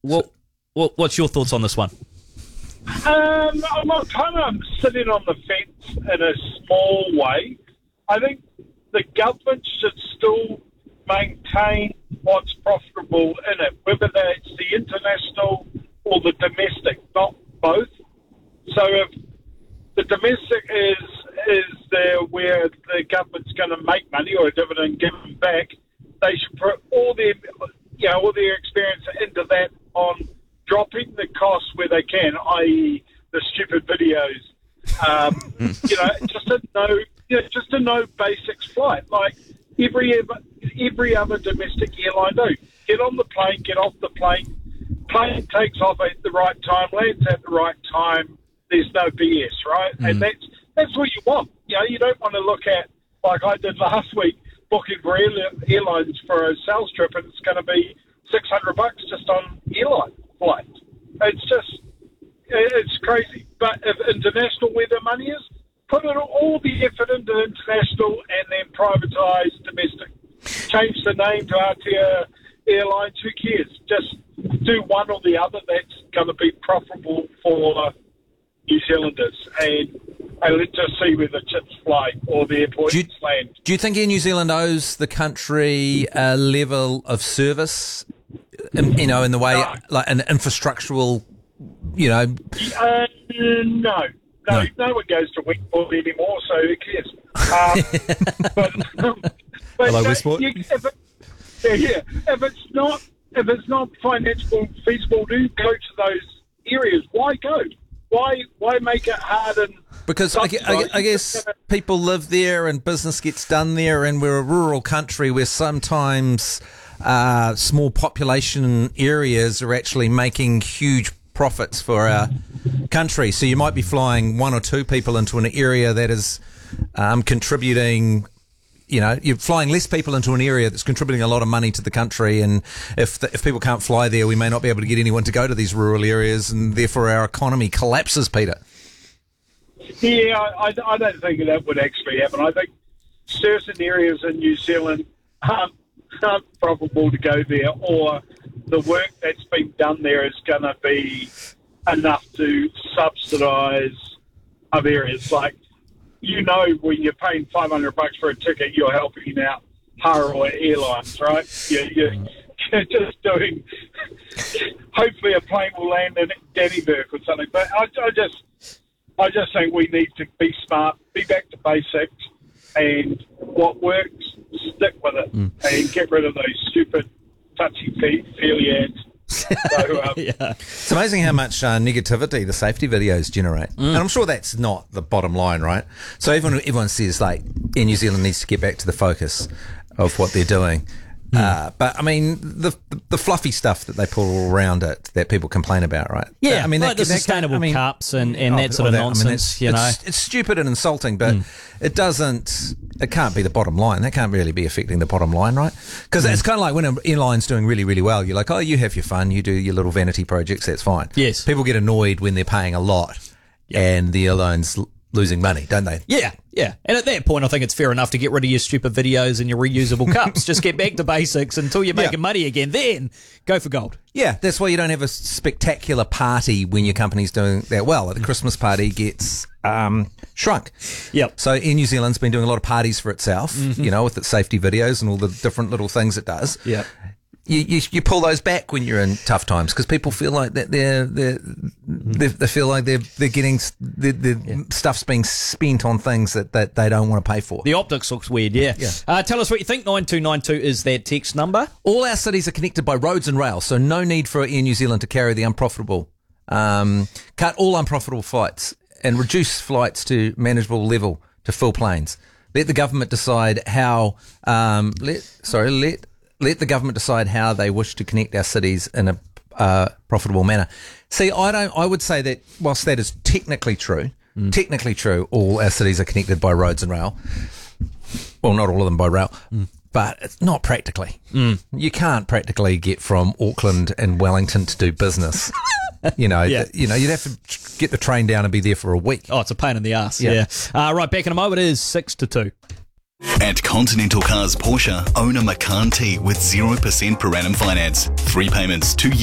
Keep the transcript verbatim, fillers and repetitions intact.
What, what what's your thoughts on this one? Um, I'm not kind of sitting on the fence in a small way. I think the government should still maintain what's profitable in it, whether that's the international or the domestic, not both. So if the domestic is is there where the government's going to make money or a dividend given back, they should put all their you know all their experience into that on dropping the costs where they can, that is, the stupid videos. Um, you know, just to know, you know, just to know basics flight, like every every other domestic airline do. Get on the plane, get off the plane. Plane takes off at the right time, lands at the right time. There's no B S, right? Mm. And that's that's what you want. You know, you don't want to look at, like I did last week, booking for air, airlines for a sales trip, and it's going to be six hundred bucks just on airline flight. It's just, it's crazy. But if international where the money is, put it, all the effort into international and then privatise domestic. Change the name to Aotea Airlines, who cares? Just do one or the other. That's going to be profitable for New Zealanders. And, and let's just see where the chips fly or the airports do you, land. Do you think Air New Zealand owes the country a level of service, in, you know, in the way, no. like an infrastructural, you know? Uh, no. No, no, no one goes to Westport anymore, so who cares? Um, but, um, but Hello, no, Westport. You, if it, yeah, yeah, if it's not, if it's not financially feasible to go to those areas, why go? Why, why make it hard and because I, I, I guess people live there and business gets done there, and we're a rural country where sometimes uh, small population areas are actually making huge profits for our country. So you might be flying one or two people into an area that is um, contributing, you know, you're flying less people into an area that's contributing a lot of money to the country. And if the, if people can't fly there, we may not be able to get anyone to go to these rural areas, and therefore our economy collapses, Peter. Yeah, I, I don't think that would actually happen. I think certain areas in New Zealand aren't, aren't probable to go there, or the work that's been done there is going to be enough to subsidise other areas. Like, you know, when you're paying five hundred bucks for a ticket, you're helping out Hara Airlines, right? You're, you're, you're just doing, hopefully a plane will land in Dannyburg or something. But I, I just... I just think we need to be smart, be back to basics, and what works, stick with it, mm. and get rid of those stupid touchy-feely ads. So, um, yeah. It's amazing how much uh, negativity the safety videos generate. Mm. And I'm sure that's not the bottom line, right? So everyone, everyone says, like, Air New Zealand needs to get back to the focus of what they're doing. Mm. Uh, but I mean, the, the the fluffy stuff that they pull all around it that people complain about, right? Yeah, I mean, like that, the that sustainable I mean, cups and, and oh, that sort of that, nonsense. I mean, you know, it's, it's stupid and insulting, but mm. it doesn't. It can't be the bottom line. That can't really be affecting the bottom line, right? Because mm. it's kind of like when an airline's doing really, really well. You're like, oh, you have your fun, you do your little vanity projects. That's fine. Yes. People get annoyed when they're paying a lot, yep. and the airline's losing money, don't they? Yeah, yeah. And at that point, I think it's fair enough to get rid of your stupid videos and your reusable cups. Just get back to basics until you're making yeah. money again. Then go for gold. Yeah, that's why you don't have a spectacular party when your company's doing that well. The Christmas party gets um, shrunk. Yep. So Air New Zealand's been doing a lot of parties for itself, mm-hmm. you know, with its safety videos and all the different little things it does. Yeah. You, you you pull those back when you're in tough times because people feel like that they're they're, they're they feel like they're they're getting the the yeah. stuff's being spent on things that, that they don't want to pay for. The optics looks weird, yeah. yeah. Uh, tell us what you think. Nine two nine two is that text number. All our cities are connected by roads and rail, so no need for Air New Zealand to carry the unprofitable. Um, cut all unprofitable flights and reduce flights to manageable level to full planes. Let the government decide how. Um, let sorry let. Let the government decide how they wish to connect our cities in a uh, profitable manner. See, I don't. I would say that whilst that is technically true, mm. technically true, all our cities are connected by roads and rail. Well, not all of them by rail, mm. but it's not practically. Mm. You can't practically get from Auckland and Wellington to do business. You know, yeah. you know, you'd have to get the train down and be there for a week. Oh, it's a pain in the ass. Yeah. yeah. Uh, right, back in a moment. It is six to two. At Continental Cars Porsche, own a Macan T with zero percent per annum finance. Free payments, two